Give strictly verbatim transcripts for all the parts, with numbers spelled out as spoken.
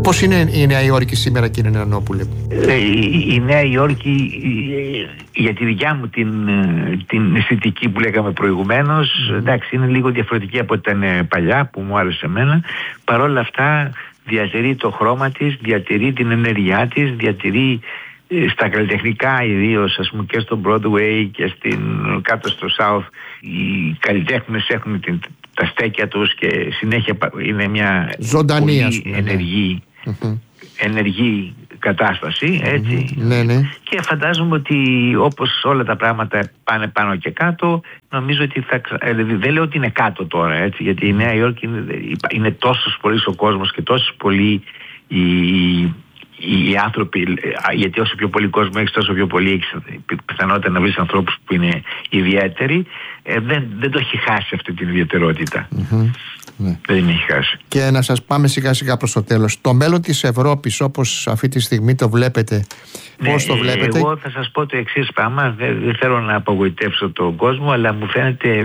Πώς είναι η Νέα Υόρκη σήμερα, κύριε Νανόπουλε? Ε, η, η Νέα Υόρκη, για τη δικιά μου την, την αισθητική που λέγαμε προηγουμένως, mm. εντάξει, είναι λίγο διαφορετική από ό,τι ήταν παλιά, που μου άρεσε εμένα. Παρ' όλα αυτά διατηρεί το χρώμα της, διατηρεί την ενέργειά της, διατηρεί στα καλλιτεχνικά, ιδίως ας πούμε και στο Broadway και στην, κάτω στο South, οι καλλιτέχνες έχουν την, τα στέκια τους και συνέχεια είναι μια ζωντανή, πολύ πούμε, ενεργή, mm-hmm. ενεργή κατάσταση, έτσι. Mm-hmm. Ναι, ναι. Και φαντάζομαι ότι όπως όλα τα πράγματα πάνε πάνω και κάτω, νομίζω ότι θα, δηλαδή δεν λέω ότι είναι κάτω τώρα, έτσι, γιατί η Νέα Υόρκη είναι, είναι τόσος πολύς ο κόσμος και τόσος πολύ οι, οι άνθρωποι, γιατί όσο πιο πολύ κόσμο έχεις, τόσο πιο πολύ έχεις πιθανότητα να βρεις ανθρώπους που είναι ιδιαίτεροι, ε, δεν, δεν το έχει χάσει αυτή την ιδιαιτερότητα. Mm-hmm. Ναι. Δεν την έχει χάσει. Και να σας πάμε σιγά σιγά προς το τέλος. Το μέλλον της Ευρώπης, όπως αυτή τη στιγμή το βλέπετε, πώς ναι, το βλέπετε? Εγώ θα σας πω το εξής πράγμα, δεν, δεν θέλω να απογοητεύσω τον κόσμο, αλλά μου φαίνεται,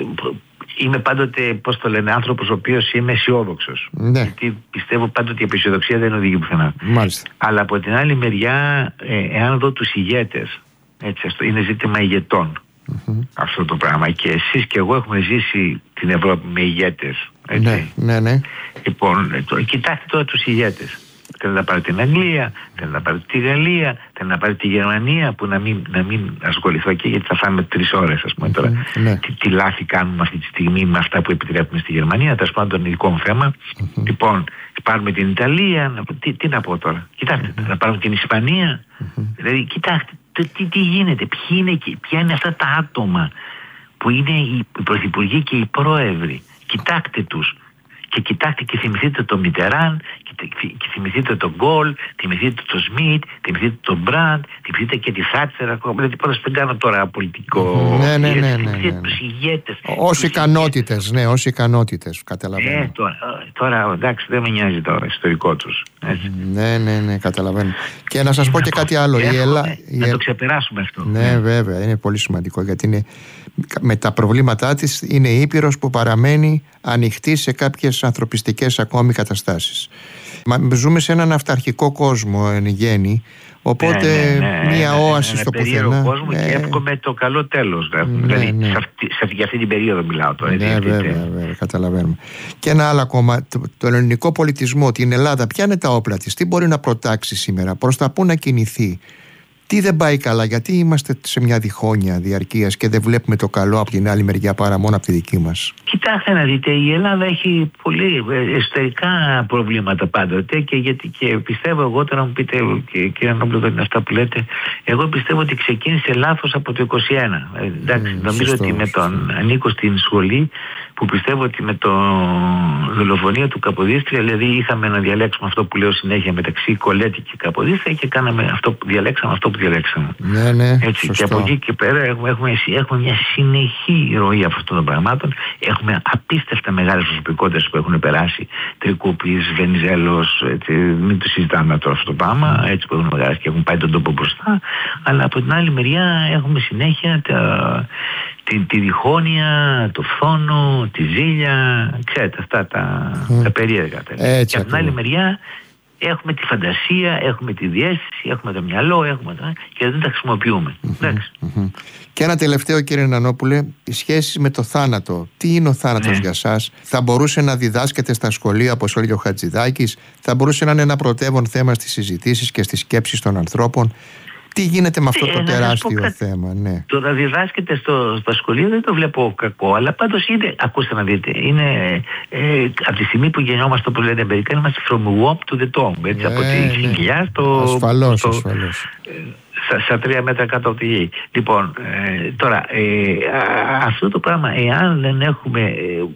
είμαι πάντοτε, πώς το λένε, άνθρωπος ο οποίος είμαι αισιόδοξος. Ναι. Γιατί πιστεύω πάντοτε η απαισιοδοξία δεν οδηγεί πουθενά. Μάλιστα. Αλλά από την άλλη μεριά, ε, εάν δω τους ηγέτες, έτσι, είναι ζήτημα ηγετών. Mm-hmm. Αυτό το πράγμα, και εσείς και εγώ έχουμε ζήσει την Ευρώπη με ηγέτες, έτσι. Ναι, ναι, ναι. Λοιπόν, το, κοιτάξτε τώρα τους ηγέτες. Θέλει να πάρει την Αγγλία, θέλει να πάρει τη Γαλλία, θέλει να πάρει τη Γερμανία, που να μην, να μην ασχοληθώ εκεί, γιατί θα φάμε τρεις ώρες, ας πούμε, τώρα. Mm-hmm. Ναι. Τι, τι λάθη κάνουμε αυτή τη στιγμή με αυτά που επιτρέπουμε στη Γερμανία, τέλος πάντων το ειδικό μου θέμα. Mm-hmm. Λοιπόν, πάρουμε την Ιταλία, τι, τι να πω τώρα. Κοιτάξτε, mm-hmm. να πάρουμε την Ισπανία. Mm-hmm. Δηλαδή, κοιτάξτε, τι, τι γίνεται, ποιοι είναι, ποια είναι αυτά τα άτομα που είναι οι πρωθυπουργοί και οι πρόεδροι. Κοιτάξτε τους. Και κοιτάξτε και θυμηθείτε τον Μιτεράν, και θυμηθείτε τον Γκολ, θυμηθείτε τον Σμιτ, θυμηθείτε τον Μπραντ, θυμηθείτε και τη Θάτσερ ακόμα. Δηλαδή πώς δεν κάνω τώρα πολιτικό. Ναι, ναι, ναι, ναι, θυμηθείτε ναι. τους ηγέτες. Ως ικανότητες, ναι, ως ικανότητες, καταλαβαίνω. Ε, τώρα, τώρα, εντάξει, δεν με νοιάζει τώρα ιστορικό τους. Έτσι. Ναι, ναι, ναι, καταλαβαίνω. Και να σας πω και κάτι άλλο. Η Ελλά... Να το ξεπεράσουμε αυτό. Ναι, ναι, βέβαια, είναι πολύ σημαντικό, γιατί είναι, με τα προβλήματά της είναι η Ήπειρος που παραμένει ανοιχτή σε κάποιες ανθρωπιστικές ακόμη καταστάσεις. Μα ζούμε σε έναν αυταρχικό κόσμο εν γέννη, οπότε ναι, ναι, ναι, μια όαση στο πουθενά. Ένα περίεργο κόσμο, ναι. Και εύχομαι το καλό τέλος. Ναι, δηλαδή, ναι. Σε αυτή, σε αυτή, για αυτή την περίοδο μιλάω τώρα. Ναι, βέβαια, βέβαια, βέβαια, καταλαβαίνουμε. Και ένα άλλο ακόμα, το, το ελληνικό πολιτισμό, την Ελλάδα, ποια είναι τα όπλα της, τι μπορεί να προτάξει σήμερα, προς τα πού να κινηθεί? Τι δεν πάει καλά, γιατί είμαστε σε μια διχόνοια διαρκείας και δεν βλέπουμε το καλό από την άλλη μεριά παρά μόνο από τη δική μας? Κοιτάξτε να δείτε, η Ελλάδα έχει πολύ εσωτερικά προβλήματα πάντοτε, και, γιατί, και πιστεύω εγώ, τώρα μου πείτε και, κύριε Νόπουλο, είναι αυτά που λέτε, εγώ πιστεύω ότι ξεκίνησε λάθος από το είκοσι ένα. Ε, εντάξει, mm, νομίζω σωστό, ότι με τον ανήκω στην σχολή που πιστεύω ότι με το δολοφονία του Καποδίστρια, δηλαδή είχαμε να διαλέξουμε αυτό που λέω συνέχεια μεταξύ Κολέτη και Καποδίστρια, και κάναμε αυτό που διαλέξαμε, αυτό που διαλέξαμε. Ναι, ναι, έτσι, και από εκεί και πέρα έχουμε, έχουμε, έχουμε μια συνεχή ροή αυτών των πραγμάτων. Έχουμε απίστευτα μεγάλες προσωπικότητες που έχουν περάσει. Τρικούπης, Βενιζέλος, έτσι, μην το συζητάμε τώρα αυτό το πράγμα, έτσι, που έχουν περάσει και έχουν πάει τον τόπο μπροστά. Αλλά από την άλλη μεριά έχουμε συνέχεια τα, τη, τη διχόνοια, το φθόνο, τη ζήλια, ξέρετε, αυτά τα, mm. τα περίεργα. Έτσι, και από την άλλη μεριά έχουμε τη φαντασία, έχουμε τη διαίσθηση, έχουμε το μυαλό, έχουμε το... και δεν τα χρησιμοποιούμε. Mm-hmm, mm-hmm. Και ένα τελευταίο, κύριε Νανόπουλε, οι σχέσεις με το θάνατο. Τι είναι ο θάνατος, ναι, για σας? Θα μπορούσε να διδάσκεται στα σχολεία, όπως έλεγε ο Χατζηδάκης? Θα μπορούσε να είναι ένα πρωτεύον θέμα στις συζητήσεις και στις σκέψεις των ανθρώπων? Τι γίνεται με αυτό ε, το τεράστιο κα... θέμα? Ναι. Το να διδάσκεται στο, στα σχολεία δεν το βλέπω κακό, αλλά πάντως είναι, ακούστε να δείτε, είναι ε, από τη στιγμή που γεννιόμαστε, όπως λένε Αμερικάνοι, είμαστε from womb to the tomb, έτσι, ε, από τη χιλιά ναι. στο... Ασφαλώς, στο, ασφαλώς. Ε, στα, στα τρία μέτρα κάτω από τη γη. Λοιπόν, ε, τώρα, ε, α, αυτό το πράγμα, εάν δεν έχουμε... Ε,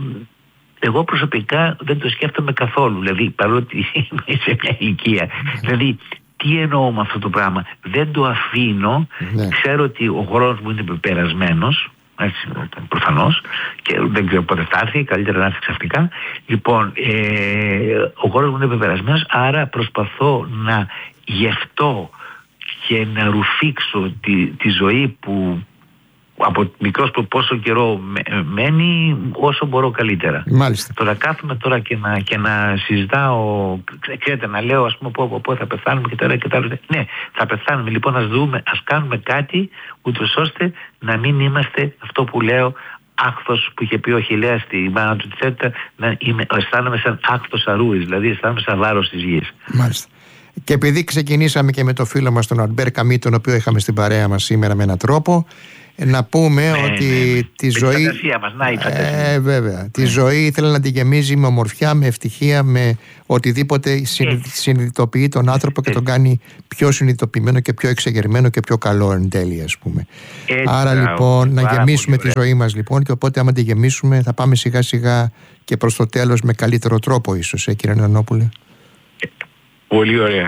εγώ προσωπικά δεν το σκέφτομαι καθόλου, δηλαδή, παρότι είμαι σε μια ηλικία, δηλαδή, τι εννοώ με αυτό το πράγμα? Δεν το αφήνω, ναι. Ξέρω ότι ο χρόνος μου είναι πεπερασμένος, έτσι, προφανώς, και δεν ξέρω πότε θα έρθει, καλύτερα να έρθει ξαφνικά. Λοιπόν, ε, ο χρόνος μου είναι πεπερασμένος, άρα προσπαθώ να γευτώ και να ρουφήξω τη, τη ζωή που από μικρός που πόσο καιρό μένει, όσο μπορώ καλύτερα. Μάλιστα. Τώρα κάθομαι τώρα και να, και να συζητάω, ξέρετε, να λέω ας πούμε πού, πού θα πεθάνουμε και τώρα και τα άλλα. Ναι, θα πεθάνουμε, λοιπόν ας δούμε, ας κάνουμε κάτι ούτως ώστε να μην είμαστε αυτό που λέω άχθος, που είχε πει ο Αχιλλέας στη μάνα του Τσέτα, να είμαι, αισθάνομαι σαν άχθος αρούης, δηλαδή αισθάνομαι σαν βάρος της γης. Μάλιστα. Και επειδή ξεκινήσαμε και με το φίλο μας τον Αλμπέρ Καμί, τον οποίο είχαμε στην παρέα μας σήμερα με έναν τρόπο, να πούμε ναι, ότι ναι, τη ζωή. Η φαντασία μας, να η φαντασία. Ε, βέβαια. Ναι. Τη ζωή ήθελε να την γεμίζει με ομορφιά, με ευτυχία, με οτιδήποτε συνειδητοποιεί τον άνθρωπο και τον κάνει πιο συνειδητοποιημένο και πιο εξεγερμένο και πιο καλό εν τέλει, ας πούμε. Έτσι, Άρα λοιπόν να γεμίσουμε τη ζωή μας λοιπόν, και οπότε άμα τη γεμίσουμε θα πάμε σιγά σιγά και προς το τέλος με καλύτερο τρόπο ίσως, ε, κύριε Νανόπουλε. Πολύ ωραία.